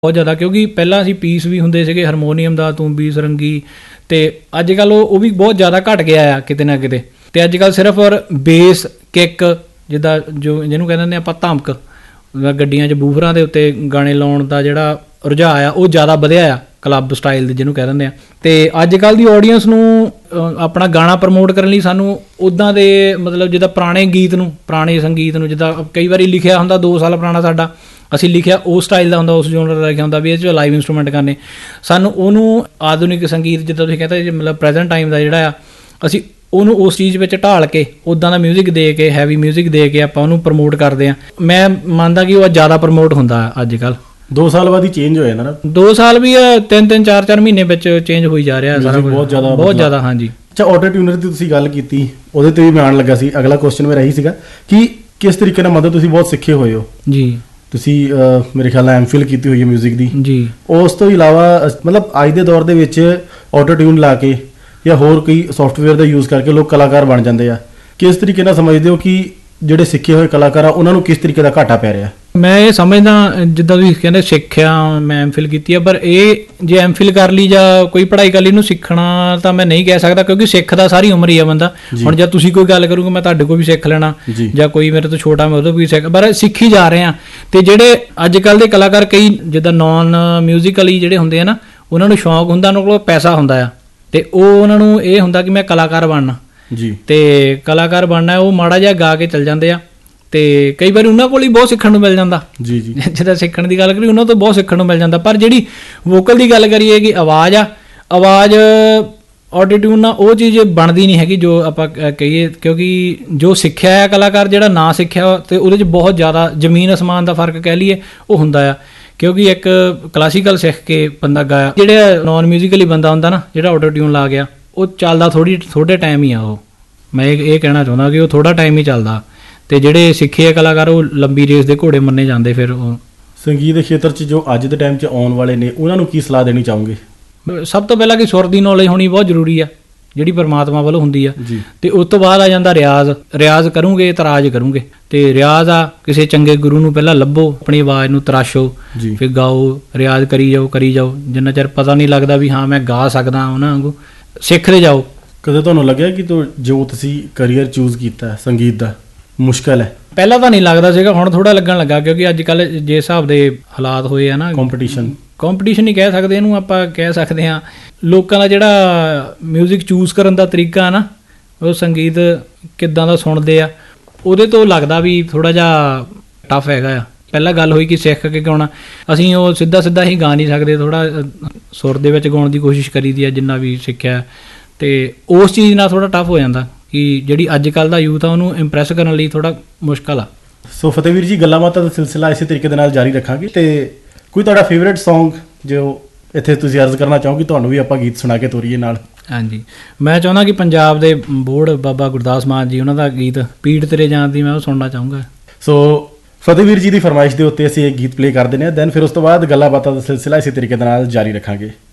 ਬਹੁਤ ਜ਼ਿਆਦਾ, ਕਿਉਂਕਿ ਪਹਿਲਾਂ ਅਸੀਂ ਪੀਸ ਵੀ ਹੁੰਦੇ ਸੀਗੇ ਹਾਰਮੋਨੀਅਮ ਦਾ, ਤੂੰ ਬੀਸ ਰੰਗੀ, ਅਤੇ ਅੱਜ ਕੱਲ੍ਹ ਉਹ ਵੀ ਬਹੁਤ ਜ਼ਿਆਦਾ ਘਟ ਗਿਆ ਆ ਕਿਤੇ ਨਾ ਕਿਤੇ। ਅਤੇ ਅੱਜ ਕੱਲ੍ਹ ਸਿਰਫ ਬੇਸ ਕਿੱਕ, ਜਿੱਦਾਂ ਜਿਹਨੂੰ ਕਹਿੰਦੇ ਨੇ ਆਪਾਂ ਧਮਕ, ਗੱਡੀਆਂ 'ਚ ਬੂਫਰਾਂ ਦੇ ਉੱਤੇ ਗਾਣੇ ਲਾਉਣ ਦਾ ਜਿਹੜਾ ਰੁਝਾਨ ਆ ਉਹ ਜ਼ਿਆਦਾ ਵਧਿਆ ਆ, ਕਲੱਬ ਸਟਾਈਲ ਦੇ ਜਿਹਨੂੰ ਕਹਿ ਦਿੰਦੇ ਆ। ਅਤੇ ਅੱਜ ਕੱਲ੍ਹ ਦੀ ਆਡੀਅנਸ ਨੂੰ ਆਪਣਾ ਗਾਣਾ ਪ੍ਰਮੋਟ ਕਰਨ ਲਈ ਸਾਨੂੰ ਉੱਦਾਂ ਦੇ ਮਤਲਬ ਜਿੱਦਾਂ ਪੁਰਾਣੇ ਸੰਗੀਤ ਨੂੰ ਜਿੱਦਾਂ ਕਈ ਵਾਰੀ ਲਿਖਿਆ ਹੁੰਦਾ 2 ਸਾਲ ਪੁਰਾਣਾ ਸਾਡਾ, ਅਸੀਂ ਲਿਖਿਆ ਉਸ ਸਟਾਈਲ ਦਾ ਹੁੰਦਾ, ਉਸ ਜੋਨਰ ਦਾ ਲਿਖਿਆ ਹੁੰਦਾ ਵੀ ਇਹ 'ਚ ਲਾਈਵ ਇੰਸਟਰੂਮੈਂਟ ਕਰਨੇ, ਸਾਨੂੰ ਉਹਨੂੰ ਆਧੁਨਿਕ ਸੰਗੀਤ ਜਿੱਦਾਂ ਤੁਸੀਂ ਕਹਿੰਦੇ ਮਤਲਬ ਪ੍ਰੈਜ਼ੈਂਟ ਟਾਈਮ ਦਾ ਜਿਹੜਾ ਆ, ਅਸੀਂ ਉਹਨੂੰ ਉਸ ਚੀਜ਼ ਵਿੱਚ ਢਾਲ ਕੇ ਉੱਦਾਂ ਦਾ ਮਿਊਜ਼ਿਕ ਦੇ ਕੇ, ਹੈਵੀ ਮਿਊਜ਼ਿਕ ਦੇ ਕੇ ਆਪਾਂ ਉਹਨੂੰ ਪ੍ਰਮੋਟ ਕਰਦੇ ਹਾਂ। ਮੈਂ ਮੰਨਦਾ ਕਿ ਉਹ ਜ਼ਿਆਦਾ ਪ੍ਰਮੋਟ ਹੁੰਦਾ ਅੱਜ ਕੱਲ੍ਹ। 2 ਸਾਲ ਬਾਅਦ ਹੀ ਚੇਂਜ ਹੋ ਜਾਂਦਾ ਨਾ। 2 ਸਾਲ ਵੀ 3-3 4-4 ਮਹੀਨੇ ਵਿੱਚ ਚੇਂਜ ਹੋਈ ਜਾ ਰਿਹਾ ਸਾਰਾ ਕੁਝ, ਬਹੁਤ ਜ਼ਿਆਦਾ। ਹਾਂਜੀ। ਅੱਛਾ, ਆਟੋ ਟਿਊਨਰ ਦੀ ਤੁਸੀਂ ਗੱਲ ਕੀਤੀ, ਉਹਦੇ 'ਤੇ ਵੀ ਮੈਂ ਆਉਣ ਲੱਗਾ ਸੀ। ਅਗਲਾ ਕੁਐਸਚਨ ਮੇਰਾ ਇਹੀ ਸੀਗਾ ਕਿ ਕਿਸ ਤਰੀਕੇ ਨਾਲ ਮਤਲਬ ਤੁਸੀਂ ਬਹੁਤ ਸਿੱਖੇ ਹੋਏ ਹੋ ਜੀ। ਤੁਸੀਂ ਮੇਰੇ ਖਿਆਲ ਨਾਲ ਐਮਫਿਲ ਕੀਤੀ ਹੋਈ ਹੈ ਮਿਊਜ਼ਿਕ ਦੀ ਜੀ। ਉਸ ਤੋਂ ਇਲਾਵਾ ਮਤਲਬ ਅੱਜ ਦੇ ਦੌਰ ਦੇ ਵਿੱਚ ਆਟੋ ਟਿਊਨ ਲਾ ਕੇ ਜਾਂ ਹੋਰ ਕੋਈ ਸੌਫਟਵੇਅਰ ਦਾ ਯੂਜ਼ ਕਰਕੇ ਲੋਕ ਕਲਾਕਾਰ ਬਣ ਜਾਂਦੇ ਆ। ਕਿਸ ਤਰੀਕੇ ਨਾਲ ਸਮਝਦੇ ਹੋ ਕਿ ਜਿਹੜੇ ਸਿੱਖੇ ਹੋਏ ਕਲਾਕਾਰ ਆ ਉਹਨਾਂ ਨੂੰ ਕਿਸ ਤਰੀਕੇ ਦਾ ਘਾਟਾ ਪੈ ਰਿਹਾ? ਮੈਂ ਇਹ ਸਮਝਦਾ, ਜਿੱਦਾਂ ਤੁਸੀਂ ਕਹਿੰਦੇ ਸਿੱਖਿਆ, ਮੈਂ ਐਮਫਿਲ ਕੀਤੀ ਆ, ਪਰ ਇਹ ਜੇ ਐਮਫਿਲ ਕਰ ਲਈ ਜਾਂ ਕੋਈ ਪੜ੍ਹਾਈ ਕਰ ਲਈ, ਇਹਨੂੰ ਸਿੱਖਣਾ ਤਾਂ ਮੈਂ ਨਹੀਂ ਕਹਿ ਸਕਦਾ, ਕਿਉਂਕਿ ਸਿੱਖਦਾ ਸਾਰੀ ਉਮਰ ਹੀ ਆ ਬੰਦਾ। ਹੁਣ ਜਦ ਤੁਸੀਂ ਕੋਈ ਗੱਲ ਕਰੋਗੇ ਮੈਂ ਤੁਹਾਡੇ ਕੋਲ ਵੀ ਸਿੱਖ ਲੈਣਾ, ਜਾਂ ਕੋਈ ਮੇਰੇ ਤੋਂ ਛੋਟਾ ਮੈਂ ਉਹਦੋਂ ਵੀ ਪਰ ਸਿੱਖੀ ਜਾ ਰਹੇ ਹਾਂ। ਅਤੇ ਜਿਹੜੇ ਅੱਜ ਕੱਲ੍ਹ ਦੇ ਕਲਾਕਾਰ ਕਈ ਜਿੱਦਾਂ ਨੌਨ ਮਿਊਜ਼ੀਕਲੀ ਜਿਹੜੇ ਹੁੰਦੇ ਆ ਨਾ, ਉਹਨਾਂ ਨੂੰ ਸ਼ੌਂਕ ਹੁੰਦਾ, ਉਹਨਾਂ ਕੋਲ ਪੈਸਾ ਹੁੰਦਾ ਆ, ਅਤੇ ਉਹ ਉਹਨਾਂ ਨੂੰ ਇਹ ਹੁੰਦਾ ਕਿ ਮੈਂ ਕਲਾਕਾਰ ਬਣਨਾ ਜੀ, ਅਤੇ ਕਲਾਕਾਰ ਬਣਨਾ, ਉਹ ਮਾੜਾ ਜਿਹਾ ਗਾ ਕੇ ਚੱਲ ਜਾਂਦੇ ਆ। ਅਤੇ ਕਈ ਵਾਰੀ ਉਹਨਾਂ ਕੋਲ ਹੀ ਬਹੁਤ ਸਿੱਖਣ ਨੂੰ ਮਿਲ ਜਾਂਦਾ। ਜੀ ਜੀ। ਜਿੱਦਾਂ ਸਿੱਖਣ ਦੀ ਗੱਲ ਕਰੀ, ਉਹਨਾਂ ਤੋਂ ਬਹੁਤ ਸਿੱਖਣ ਨੂੰ ਮਿਲ ਜਾਂਦਾ। ਪਰ ਜਿਹੜੀ ਵੋਕਲ ਦੀ ਗੱਲ ਕਰੀਏ ਕਿ ਆਵਾਜ਼ ਆਟੋ ਟਿਊਨ ਨਾਲ ਉਹ ਚੀਜ਼ ਬਣਦੀ ਨਹੀਂ ਹੈਗੀ ਜੋ ਆਪਾਂ ਕਹੀਏ, ਕਿਉਂਕਿ ਜੋ ਸਿੱਖਿਆ ਆ ਕਲਾਕਾਰ, ਜਿਹੜਾ ਨਾ ਸਿੱਖਿਆ ਅਤੇ ਉਹਦੇ 'ਚ ਬਹੁਤ ਜ਼ਿਆਦਾ ਜ਼ਮੀਨ ਅਸਮਾਨ ਦਾ ਫਰਕ ਕਹਿ ਲਈਏ ਉਹ ਹੁੰਦਾ ਆ। ਕਿਉਂਕਿ ਇੱਕ ਕਲਾਸੀਕਲ ਸਿੱਖ ਕੇ ਬੰਦਾ ਗਾਇਆ, ਜਿਹੜਾ ਨੌਨ ਮਿਊਜ਼ੀਕਲੀ ਬੰਦਾ ਹੁੰਦਾ ਨਾ, ਜਿਹੜਾ ਆਟੋ ਟਿਊਨ ਲਾ ਗਿਆ, ਉਹ ਚੱਲਦਾ ਥੋੜ੍ਹੇ ਟਾਈਮ ਹੀ ਆ। ਉਹ ਮੈਂ ਇਹ ਕਹਿਣਾ ਚਾਹੁੰਦਾ ਕਿ ਉਹ ਥੋੜ੍ਹਾ ਟਾਈਮ ਹੀ ਚੱਲਦਾ, ਅਤੇ ਜਿਹੜੇ ਸਿੱਖੇ ਆ ਕਲਾਕਾਰ ਉਹ ਲੰਬੀ ਰੇਸ ਦੇ ਘੋੜੇ ਮੰਨੇ ਜਾਂਦੇ। ਫਿਰ ਉਹ ਸੰਗੀਤ ਦੇ ਖੇਤਰ 'ਚ ਜੋ ਅੱਜ ਦੇ ਟਾਈਮ 'ਚ ਆਉਣ ਵਾਲੇ ਨੇ, ਉਹਨਾਂ ਨੂੰ ਕੀ ਸਲਾਹ ਦੇਣੀ ਚਾਹੋਗੇ? ਸਭ ਤੋਂ ਪਹਿਲਾਂ ਕਿ ਸੁਰ ਦੀ ਨੌਲੇਜ ਹੋਣੀ ਬਹੁਤ ਜ਼ਰੂਰੀ ਆ, ਜਿਹੜੀ ਪਰਮਾਤਮਾ ਵੱਲੋਂ ਹੁੰਦੀ ਆ। ਅਤੇ ਉਸ ਤੋਂ ਬਾਅਦ ਆ ਜਾਂਦਾ ਰਿਆਜ਼ ਕਰੂੰਗੇ ਤਾਂ ਰਾਜ ਕਰੂੰਗੇ। ਅਤੇ ਰਿਆਜ਼ ਆ ਕਿਸੇ ਚੰਗੇ ਗੁਰੂ ਨੂੰ ਪਹਿਲਾਂ ਲੱਭੋ, ਆਪਣੀ ਆਵਾਜ਼ ਨੂੰ ਤਰਾਸ਼ੋ, ਫਿਰ ਗਾਓ, ਰਿਆਜ਼ ਕਰੀ ਜਾਓ, ਜਿੰਨਾ ਚਿਰ ਪਤਾ ਨਹੀਂ ਲੱਗਦਾ ਵੀ ਹਾਂ ਮੈਂ ਗਾ ਸਕਦਾ ਉਹਨਾਂ ਵਾਂਗੂ, ਸਿੱਖਦੇ ਜਾਓ। ਕਦੇ ਤੁਹਾਨੂੰ ਲੱਗਿਆ ਕਿ ਜੋ ਤੁਸੀਂ ਕਰੀਅਰ ਚੂਜ਼ ਕੀਤਾ ਸੰਗੀਤ ਦਾ ਮੁਸ਼ਕਿਲ ਹੈ? ਪਹਿਲਾਂ ਤਾਂ ਨਹੀਂ ਲੱਗਦਾ ਸੀਗਾ, ਹੁਣ ਥੋੜ੍ਹਾ ਲੱਗਣ ਲੱਗਾ, ਕਿਉਂਕਿ ਅੱਜ ਕੱਲ੍ਹ ਜੇ ਹਿਸਾਬ ਦੇ ਹਾਲਾਤ ਹੋਏ ਆ ਨਾ, ਕੰਪੀਟੀਸ਼ਨ ਹੀ ਕਹਿ ਸਕਦੇ ਇਹਨੂੰ, ਆਪਾਂ ਕਹਿ ਸਕਦੇ ਹਾਂ। ਲੋਕਾਂ ਦਾ ਜਿਹੜਾ ਮਿਊਜ਼ਿਕ ਚੂਜ਼ ਕਰਨ ਦਾ ਤਰੀਕਾ ਨਾ, ਉਹ ਸੰਗੀਤ ਕਿੱਦਾਂ ਦਾ ਸੁਣਦੇ ਆ, ਉਹਦੇ ਤੋਂ ਲੱਗਦਾ ਵੀ ਥੋੜ੍ਹਾ ਜਿਹਾ ਟਫ ਹੈਗਾ ਆ। ਪਹਿਲਾਂ ਗੱਲ ਹੋਈ ਕਿ ਸਿੱਖ ਕੇ ਗਾਉਣਾ, ਅਸੀਂ ਉਹ ਸਿੱਧਾ ਹੀ ਗਾ ਨਹੀਂ ਸਕਦੇ, ਥੋੜ੍ਹਾ ਸੁਰ ਦੇ ਵਿੱਚ ਗਾਉਣ ਦੀ ਕੋਸ਼ਿਸ਼ ਕਰੀ ਦੀ ਆ ਜਿੰਨਾ ਵੀ ਸਿੱਖਿਆ, ਅਤੇ ਉਸ ਚੀਜ਼ ਨਾਲ ਥੋੜ੍ਹਾ ਟਫ ਹੋ ਜਾਂਦਾ ਕਿ ਜਿਹੜੀ ਅੱਜ ਕੱਲ੍ਹ ਦਾ ਯੂਥ ਆ ਉਹਨੂੰ ਇੰਪਰੈਸ ਕਰਨ ਲਈ ਥੋੜ੍ਹਾ ਮੁਸ਼ਕਿਲ ਆ। ਸੋ ਫਤਿਹਵੀਰ ਜੀ, ਗੱਲਾਂ ਬਾਤਾਂ ਦਾ ਸਿਲਸਿਲਾ ਇਸੇ ਤਰੀਕੇ ਦੇ ਨਾਲ ਜਾਰੀ ਰੱਖਾਂਗੇ। ਅਤੇ ਕੋਈ ਤੁਹਾਡਾ ਫੇਵਰੇਟ ਸੌਂਗ ਜੋ ਇੱਥੇ ਤੁਸੀਂ ਅਰਜ਼ ਕਰਨਾ ਚਾਹੋ ਕਿ ਤੁਹਾਨੂੰ ਵੀ ਆਪਾਂ ਗੀਤ ਸੁਣਾ ਕੇ ਤੋਰੀਏ ਨਾਲ? ਹਾਂਜੀ, ਮੈਂ ਚਾਹੁੰਦਾ ਕਿ ਪੰਜਾਬ ਦੇ ਬੋੜ ਬਾਬਾ ਗੁਰਦਾਸ ਮਾਨ ਜੀ, ਉਹਨਾਂ ਦਾ ਗੀਤ ਪੀੜ ਤੇਰੇ ਜਾਣ ਦੀ, ਮੈਂ ਉਹ ਸੁਣਨਾ ਚਾਹੂੰਗਾ। ਸੋ ਫਤਿਹਵੀਰ ਜੀ ਦੀ ਫਰਮਾਇਸ਼ ਦੇ ਉੱਤੇ ਅਸੀਂ ਇਹ ਗੀਤ ਪਲੇ ਕਰ ਦਿੰਦੇ ਹਾਂ, ਦੈਨ ਫਿਰ ਉਸ ਤੋਂ ਬਾਅਦ ਗੱਲਾਂ ਬਾਤਾਂ ਦਾ ਸਿਲਸਿਲਾ ਇਸੇ ਤਰੀਕੇ ਦੇ ਨਾਲ ਜਾਰੀ ਰੱਖਾਂਗੇ।